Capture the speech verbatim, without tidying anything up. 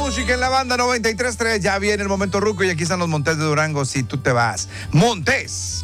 música en la banda noventa y tres punto tres. Ya viene el momento ruco y aquí están los Montes de Durango si tú te vas. Montes.